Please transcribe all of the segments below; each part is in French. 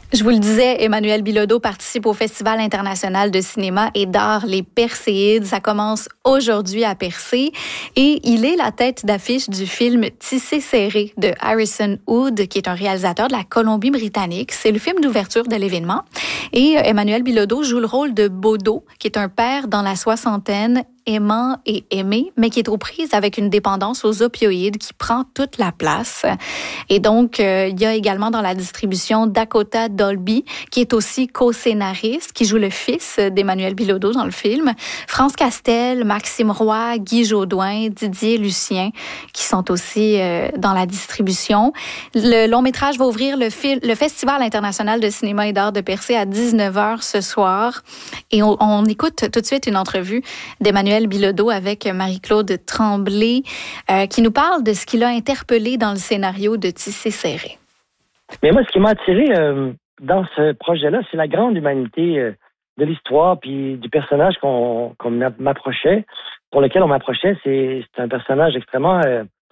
Je vous le disais, Emmanuel Bilodeau participe au Festival international de cinéma et d'art Les Perséides. Ça commence aujourd'hui à Percé et il est la tête d'affiche du film Tissé serré de Harrison Hood, qui est un réalisateur de la Colombie-Britannique. C'est le film d'ouverture de l'événement. Et Emmanuel Bilodeau joue le rôle de Bodo, qui est un père dans la soixantaine, aimant et aimé, mais qui est aux prises avec une dépendance aux opioïdes qui prend toute la place. Et donc, il y a également dans la distribution Dakota Dolby, qui est aussi co-scénariste, qui joue le fils d'Emmanuel Bilodeau dans le film, France Castel, Maxime Roy, Guy Jodoin, Didier Lucien, qui sont aussi dans la distribution. Le long-métrage va ouvrir le Festival international de cinéma et d'art de Percé à 19h ce soir. Et on écoute tout de suite une entrevue d'Emmanuel Bilodeau avec Marie-Claude Tremblay, qui nous parle de ce qu'il a interpellé dans le scénario de Tissé serré. Mais moi, ce qui m'a attiré dans ce projet-là, c'est la grande humanité de l'histoire puis du personnage qu'on m'approchait, pour lequel on m'approchait. C'est un personnage extrêmement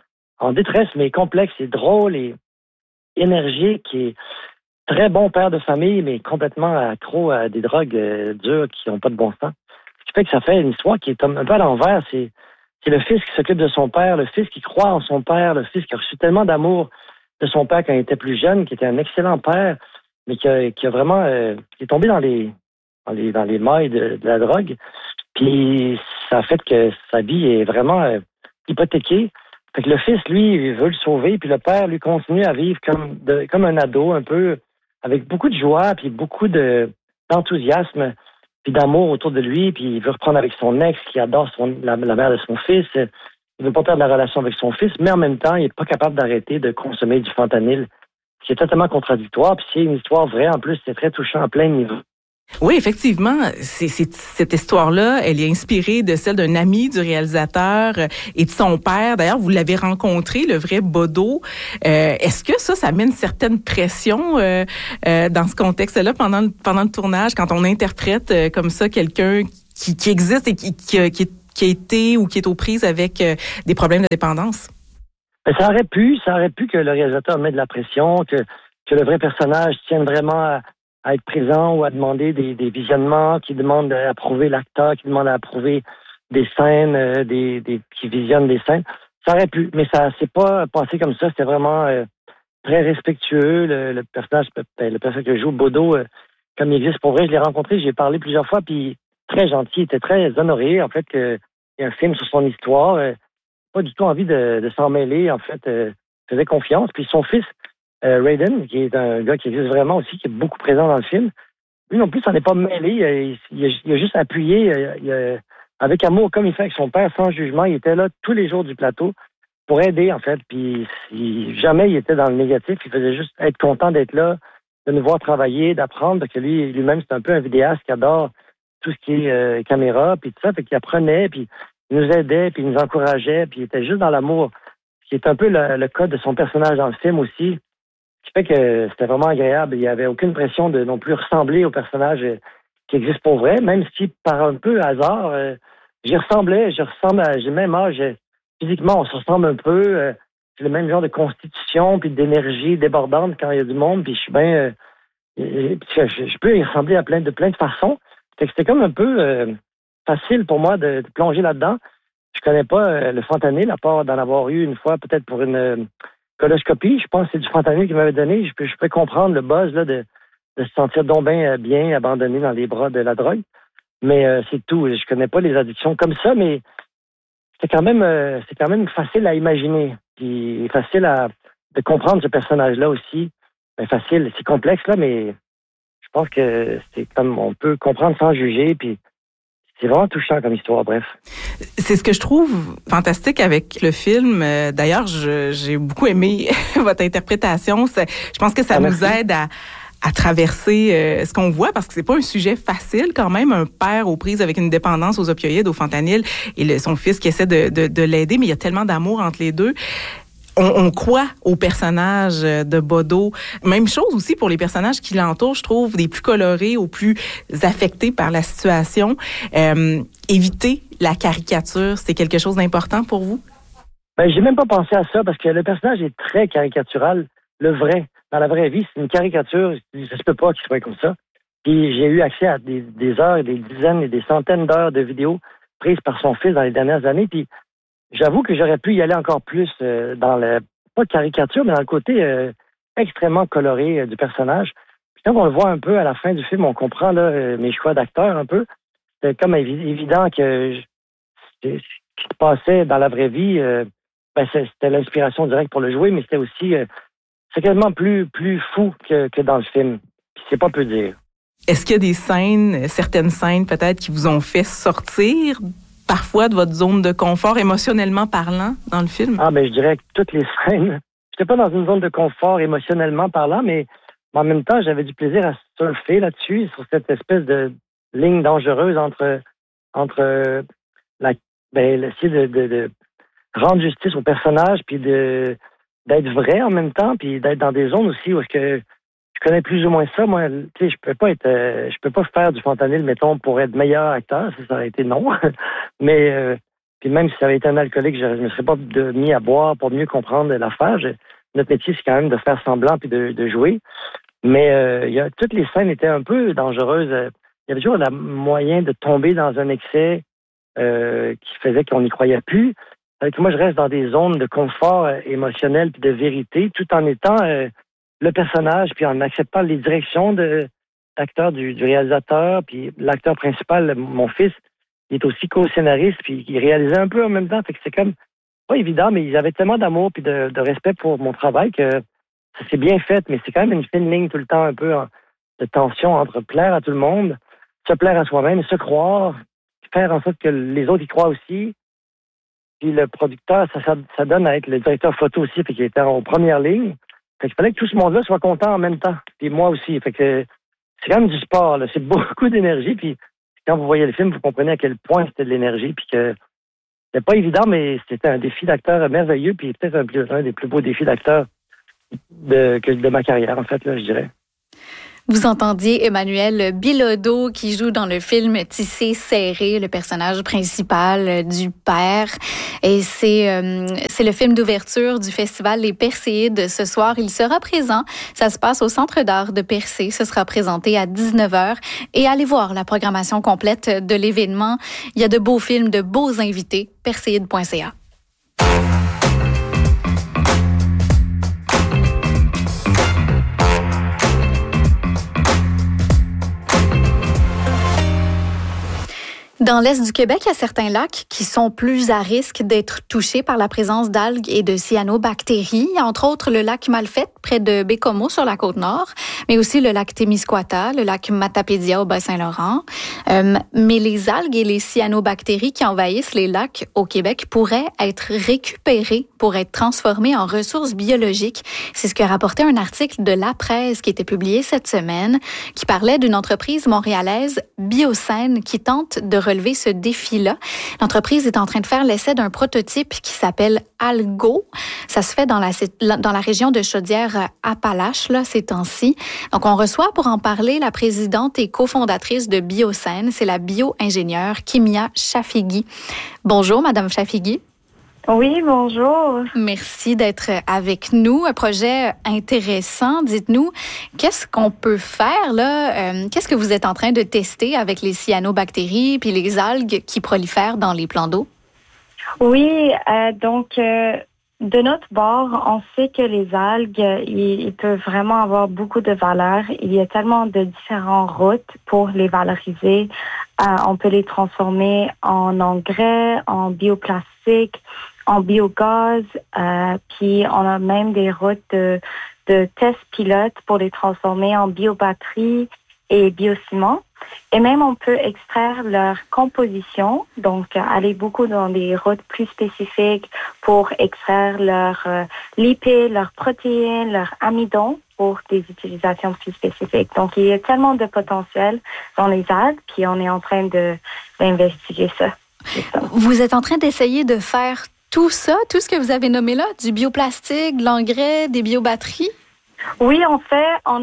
en détresse, mais complexe et drôle et énergique et très bon père de famille, mais complètement accro à des drogues dures qui n'ont pas de bon sens. Ce qui fait que ça fait une histoire qui est un peu à l'envers. C'est le fils qui s'occupe de son père, le fils qui croit en son père, le fils qui a reçu tellement d'amour de son père quand il était plus jeune, qui était un excellent père, mais qui a vraiment qui est tombé dans les mailles de la drogue. Puis ça a fait que sa vie est vraiment hypothéquée. Fait que le fils, lui, il veut le sauver, puis le père, lui, continue à vivre comme un ado, un peu avec beaucoup de joie, puis beaucoup d'enthousiasme, puis d'amour autour de lui, puis il veut reprendre avec son ex qui adore la mère de son fils. Il veut pas perdre la relation avec son fils, mais en même temps, il est pas capable d'arrêter de consommer du fentanyl. C'est totalement contradictoire, puis c'est une histoire vraie. En plus, c'est très touchant à plein de niveaux. Oui, effectivement, cette histoire-là, elle est inspirée de celle d'un ami du réalisateur et de son père. D'ailleurs, vous l'avez rencontré, le vrai Bodo. Est-ce que ça met une certaine pression dans ce contexte-là pendant le tournage, quand on interprète comme ça quelqu'un qui existe et qui a été ou qui est aux prises avec des problèmes de dépendance? Ça aurait pu que le réalisateur mette de la pression, que le vrai personnage tienne vraiment à être présent ou à demander des visionnements, qui demandent à approuver l'acteur, qui demandent à approuver des scènes, qui visionnent des scènes. Ça aurait pu, mais ça s'est pas passé comme ça. C'était vraiment très respectueux. Le personnage que je joue, Bodo, comme il existe pour vrai, je l'ai rencontré, j'ai parlé plusieurs fois, puis très gentil, il était très honoré, en fait, qu'il y a un film sur son histoire. Pas du tout envie de s'en mêler, en fait. Faisait confiance. Puis son fils, Raiden, qui est un gars qui existe vraiment aussi, qui est beaucoup présent dans le film, lui non plus s'en est pas mêlé. Il a juste appuyé avec amour, comme il fait avec son père, sans jugement. Il était là tous les jours du plateau pour aider, en fait. Puis jamais il était dans le négatif. Il faisait juste être content d'être là, de nous voir travailler, d'apprendre, parce que lui-même, c'est un peu un vidéaste qui adore tout ce qui est caméra, puis tout ça. Fait qu'il apprenait, puis il nous aidait, puis il nous encourageait, puis il était juste dans l'amour. Ce qui est un peu le cas de son personnage dans le film aussi. Ce qui fait que c'était vraiment agréable. Il n'y avait aucune pression de non plus ressembler au personnage qui existe pour vrai, même si par un peu hasard, j'y ressemblais. J'ai le même âge. Physiquement, on se ressemble un peu. J'ai le même genre de constitution puis d'énergie débordante quand il y a du monde. Puis je suis bien... je peux y ressembler à plein de façons. Fait que c'était comme un peu facile pour moi de plonger là-dedans. Je connais pas le fentanyl, à part d'en avoir eu une fois, peut-être pour une coloscopie. Je pense que c'est du fentanyl qu'il m'avait donné. Je peux comprendre le buzz là, de se sentir donc bien abandonné dans les bras de la drogue. Mais c'est tout. Je connais pas les addictions comme ça, mais c'est quand même facile à imaginer. Puis facile de comprendre ce personnage-là aussi. Facile, c'est complexe, là, mais je pense que c'est comme on peut comprendre sans juger, puis c'est vraiment touchant comme histoire, bref. C'est ce que je trouve fantastique avec le film. D'ailleurs, j'ai beaucoup aimé votre interprétation. Je pense que ça nous aide à traverser ce qu'on voit, parce que c'est pas un sujet facile quand même, un père aux prises avec une dépendance aux opioïdes, au fentanyl, et son fils qui essaie de l'aider, mais il y a tellement d'amour entre les deux. On croit au personnage de Bodo. Même chose aussi pour les personnages qui l'entourent, je trouve, des plus colorés aux plus affectés par la situation. Éviter la caricature, c'est quelque chose d'important pour vous? J'ai même pas pensé à ça, parce que le personnage est très caricatural, le vrai. dans la vraie vie, c'est une caricature. Ça se peut pas qu'il soit comme ça. Puis j'ai eu accès à des heures, des dizaines et des centaines d'heures de vidéos prises par son fils dans les dernières années. Puis j'avoue que j'aurais pu y aller encore plus dans le, pas caricature, mais dans le côté extrêmement coloré du personnage. Puis quand on le voit un peu à la fin du film, on comprend là, mes choix d'acteur un peu. C'est comme évident que ce qui se passait dans la vraie vie, c'était l'inspiration directe pour le jouer, mais c'était aussi c'est quasiment plus fou que dans le film. Puis c'est pas peu dire. Est-ce qu'il y a des scènes, certaines scènes peut-être, qui vous ont fait sortir parfois de votre zone de confort émotionnellement parlant dans le film? Ah, ben je dirais que toutes les scènes. J'étais pas dans une zone de confort émotionnellement parlant, mais en même temps, j'avais du plaisir à surfer là-dessus, sur cette espèce de ligne dangereuse entre essayer de rendre justice au personnage, puis d'être vrai en même temps, puis d'être dans des zones aussi où est-ce que je connais plus ou moins ça. Moi, tu sais, je peux pas faire du fentanyl, mettons, pour être meilleur acteur. Ça aurait été non. Mais, puis même si ça avait été un alcoolique, je me serais pas mis à boire pour mieux comprendre l'affaire. Notre métier, c'est quand même de faire semblant puis de jouer. Mais toutes les scènes étaient un peu dangereuses. Il y avait toujours le moyen de tomber dans un excès qui faisait qu'on n'y croyait plus. Que moi, je reste dans des zones de confort émotionnel puis de vérité, tout en étant le personnage, puis en acceptant les directions d'acteur du réalisateur, puis l'acteur principal, mon fils, il est aussi co-scénariste, puis il réalisait un peu en même temps. Fait que c'est comme pas évident, mais ils avaient tellement d'amour puis de respect pour mon travail que ça s'est bien fait, mais c'est quand même une fine ligne tout le temps un peu de tension entre plaire à tout le monde, se plaire à soi-même, se croire, faire en sorte que les autres y croient aussi. Puis le producteur, ça donne à être le directeur photo aussi, puis qui était en première ligne. Fait qu'il fallait que tout ce monde-là soit content en même temps. Puis moi aussi. Fait que c'est quand même du sport, là. C'est beaucoup d'énergie. Puis quand vous voyez le film, vous comprenez à quel point c'était de l'énergie. Puis que c'était pas évident, mais c'était un défi d'acteur merveilleux. Puis peut-être un des plus beaux défis d'acteur de ma carrière, en fait, là, je dirais. Vous entendiez Emmanuel Bilodeau qui joue dans le film Tissé serré, le personnage principal du père. Et c'est le film d'ouverture du festival Les Perséides ce soir. Il sera présent. Ça se passe au Centre d'art de Percé. Ce sera présenté à 19h. Et allez voir la programmation complète de l'événement. Il y a de beaux films, de beaux invités. Perséides.ca. Dans l'est du Québec, il y a certains lacs qui sont plus à risque d'être touchés par la présence d'algues et de cyanobactéries. Entre autres, le lac Malfette, près de Bécomo, sur la Côte-Nord, mais aussi le lac Témiscouata, le lac Matapédia au Bas-Saint-Laurent. Mais les algues et les cyanobactéries qui envahissent les lacs au Québec pourraient être récupérées pour être transformées en ressources biologiques. C'est ce que rapportait un article de La Presse qui était publié cette semaine, qui parlait d'une entreprise montréalaise, Biocène, qui tente de relever ce défi-là. L'entreprise est en train de faire l'essai d'un prototype qui s'appelle Algo. Ça se fait dans la région de Chaudière-Appalaches, là, ces temps-ci. Donc, on reçoit pour en parler la présidente et cofondatrice de Biocène. C'est la bio-ingénieure Kimia Chafigui. Bonjour, Madame Chafigui. Oui, bonjour. Merci d'être avec nous. Un projet intéressant. Dites-nous, qu'est-ce qu'on peut faire là? Qu'est-ce que vous êtes en train de tester avec les cyanobactéries puis les algues qui prolifèrent dans les plans d'eau? Oui, de notre bord, on sait que les algues, ils peuvent vraiment avoir beaucoup de valeur. Il y a tellement de différentes routes pour les valoriser. On peut les transformer en engrais, en bioplastique, en biogaz, puis on a même des routes de tests pilotes pour les transformer en biobatterie et biociment. Et même on peut extraire leur composition, donc aller beaucoup dans des routes plus spécifiques pour extraire leurs lipides, leurs protéines, leurs amidons pour des utilisations plus spécifiques. Donc il y a tellement de potentiel dans les algues, puis on est en train d'investiguer ça. Vous êtes en train d'essayer de faire tout ça, tout ce que vous avez nommé là, du bioplastique, de l'engrais, des biobatteries? Oui, en fait, on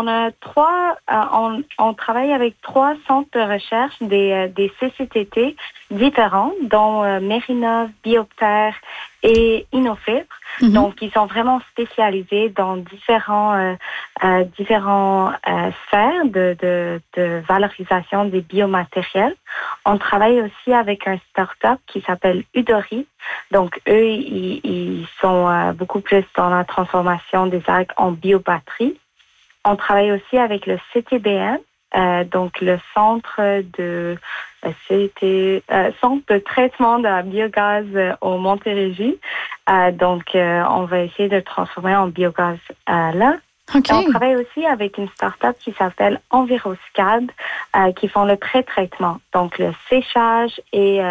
travaille avec 3 centres de recherche des CCTT différents, dont Mérinov, Bioptère et Innofibre. Donc, ils sont vraiment spécialisés dans différents sphères de valorisation des biomatériels. On travaille aussi avec un start-up qui s'appelle Udori. Donc, eux, ils sont beaucoup plus dans la transformation des algues en biobatterie. On travaille aussi avec le CTBM, donc le centre de traitement de la biogaz au Montérégie. Donc, on va essayer de transformer en biogaz là. Okay. On travaille aussi avec une start-up qui s'appelle Enviroscad, qui font le pré-traitement, donc le séchage et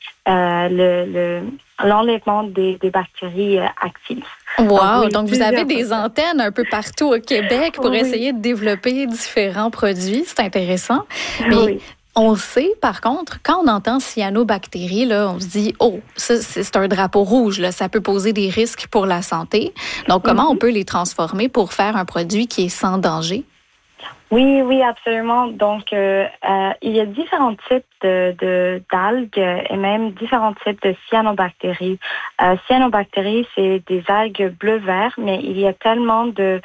l'enlèvement des bactéries actives. Wow! Donc, vous avez des antennes un peu partout au Québec pour essayer de développer différents produits. C'est intéressant. Mais on sait, par contre, quand on entend cyanobactéries, là, on se dit, oh, ça, c'est un drapeau rouge, là, ça peut poser des risques pour la santé. Donc, comment on peut les transformer pour faire un produit qui est sans danger? Oui, absolument. Donc, il y a différents types d'algues et même différents types de cyanobactéries. Cyanobactéries, c'est des algues bleu-vert, mais il y a tellement de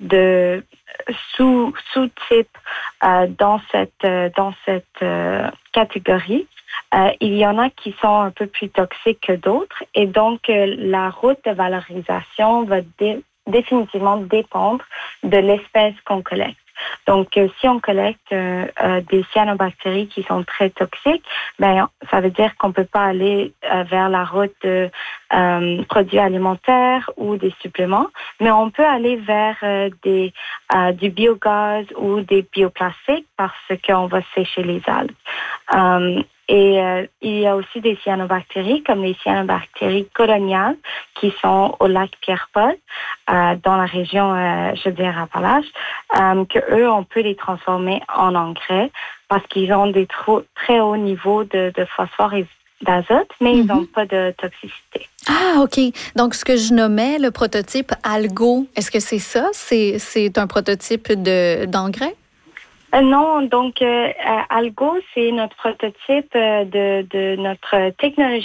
sous-types dans cette catégorie. Il y en a qui sont un peu plus toxiques que d'autres, et donc la route de valorisation va définitivement dépendre de l'espèce qu'on collecte. Donc, si on collecte des cyanobactéries qui sont très toxiques, ben ça veut dire qu'on peut pas aller vers la route de produits alimentaires ou des suppléments, mais on peut aller vers du biogaz ou des bioplastiques parce qu'on va sécher les algues. Il y a aussi des cyanobactéries, comme les cyanobactéries coloniales, qui sont au lac Pierre-Paul, dans la région, Appalaches, que eux, on peut les transformer en engrais parce qu'ils ont des très hauts niveaux de phosphore et d'azote, mais ils n'ont pas de toxicité. Ah, OK. Donc, ce que je nommais le prototype Algo, est-ce que c'est ça? C'est un prototype d'engrais? Non, donc Algo, c'est notre prototype de notre technologie